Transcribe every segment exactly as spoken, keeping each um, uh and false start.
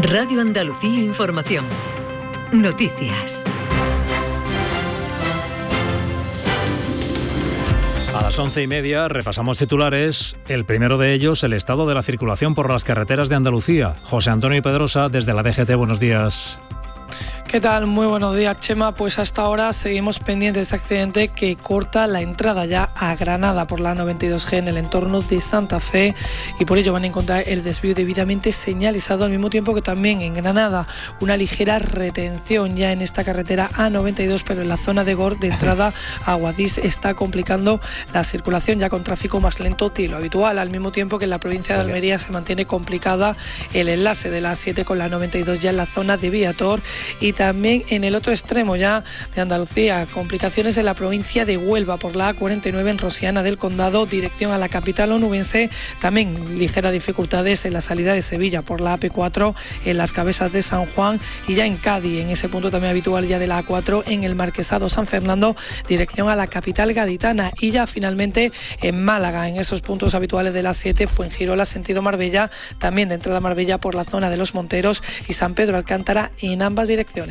Radio Andalucía Información. Noticias. A las once y media repasamos titulares. El primero de ellos, el estado de la circulación por las carreteras de Andalucía. José Antonio Pedrosa, desde la D G T, buenos días. ¿Qué tal? Muy buenos días, Chema. Pues hasta ahora seguimos pendientes de este accidente que corta la entrada ya a Granada por la noventa y dos G en el entorno de Santa Fe, y por ello van a encontrar el desvío debidamente señalizado, al mismo tiempo que también en Granada una ligera retención ya en esta carretera A noventa y dos, pero en la zona de Gor de entrada a Guadix está complicando la circulación ya con tráfico más lento de lo habitual, al mismo tiempo que en la provincia de Almería se mantiene complicada el enlace de la A siete con la noventa y dos ya en la zona de Viator, y también en el otro extremo ya de Andalucía, complicaciones en la provincia de Huelva por la A cuarenta y nueve en Rosiana del Condado, dirección a la capital onubense. También ligeras dificultades en la salida de Sevilla por la A P cuatro en las Cabezas de San Juan, y ya en Cádiz, en ese punto también habitual ya de la A cuatro en el Marquesado San Fernando, dirección a la capital gaditana. Y ya finalmente en Málaga, en esos puntos habituales de la A siete, Fuengirola sentido Marbella, también de entrada a Marbella por la zona de Los Monteros, y San Pedro Alcántara en ambas direcciones.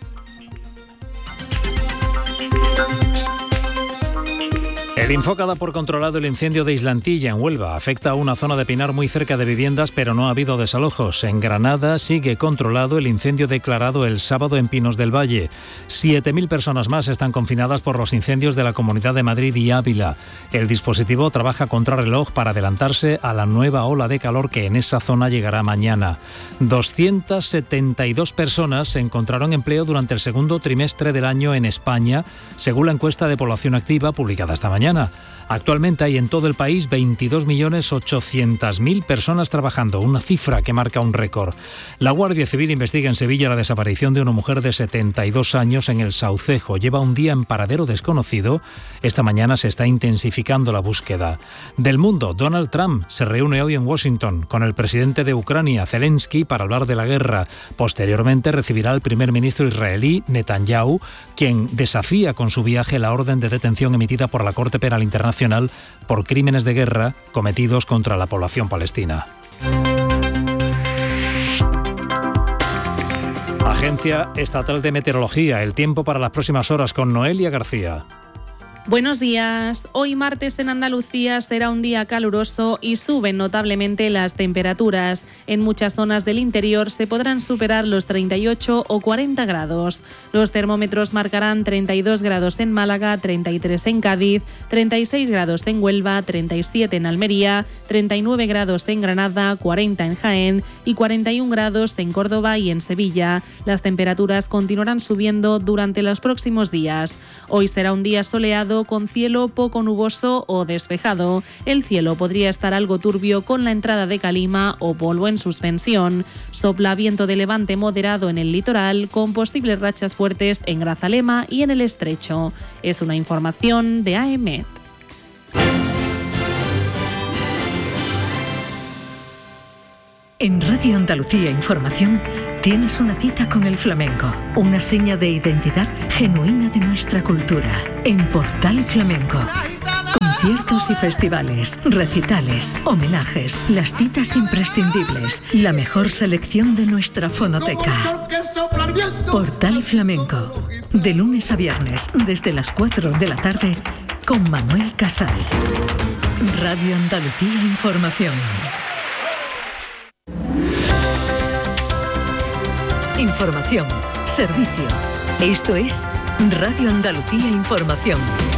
El Infoca da por controlado el incendio de Islantilla, en Huelva. Afecta a una zona de pinar muy cerca de viviendas, pero no ha habido desalojos. En Granada sigue controlado el incendio declarado el sábado en Pinos del Valle. siete mil personas más están confinadas por los incendios de la Comunidad de Madrid y Ávila. El dispositivo trabaja contrarreloj para adelantarse a la nueva ola de calor que en esa zona llegará mañana. doscientas setenta y dos personas encontraron empleo durante el segundo trimestre del año en España, según la encuesta de población activa publicada esta mañana. Actualmente hay en todo el país veintidós millones ochocientas mil personas trabajando, una cifra que marca un récord. La Guardia Civil investiga en Sevilla la desaparición de una mujer de setenta y dos años en el Saucejo. Lleva un día en paradero desconocido. Esta mañana se está intensificando la búsqueda. Del mundo, Donald Trump se reúne hoy en Washington con el presidente de Ucrania, Zelensky, para hablar de la guerra. Posteriormente recibirá al primer ministro israelí, Netanyahu, quien desafía con su viaje la orden de detención emitida por la Corte Penal Internacional por crímenes de guerra cometidos contra la población palestina. Agencia Estatal de Meteorología, el tiempo para las próximas horas con Noelia García. Buenos días. Hoy martes en Andalucía será un día caluroso y suben notablemente las temperaturas. En muchas zonas del interior se podrán superar los treinta y ocho o cuarenta grados. Los termómetros marcarán treinta y dos grados en Málaga, treinta y tres en Cádiz, treinta y seis grados en Huelva, treinta y siete en Almería, treinta y nueve grados en Granada, cuarenta en Jaén y cuarenta y un grados en Córdoba y en Sevilla. Las temperaturas continuarán subiendo durante los próximos días. Hoy será un día soleado con cielo poco nuboso o despejado. El cielo podría estar algo turbio con la entrada de calima o polvo en suspensión. Sopla viento de levante moderado en el litoral, con posibles rachas fuertes en Grazalema y en el Estrecho. Es una información de A E M E T. En Radio Andalucía Información tienes una cita con el flamenco, una seña de identidad genuina de nuestra cultura. En Portal Flamenco, conciertos y festivales, recitales, homenajes, las citas imprescindibles, la mejor selección de nuestra fonoteca. Portal Flamenco, de lunes a viernes, desde las cuatro de la tarde, con Manuel Casal. Radio Andalucía Información. Información, servicio. Esto es Radio Andalucía Información.